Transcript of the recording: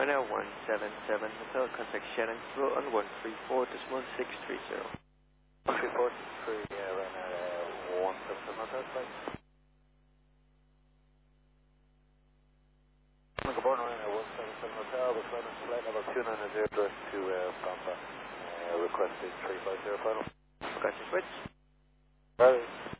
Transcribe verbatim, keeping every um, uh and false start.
Ryanair one seven seven, hotel contact Shannon, roll on one three four, decimal six three zero. one three four, three, yeah, Ryanair one seven seven, hotel, flight. Good morning, Ryanair one seven seven, hotel, with flight level two nine zero, direct to uh, Pampa, uh, requesting three five zero final. Gotcha, switch. Right.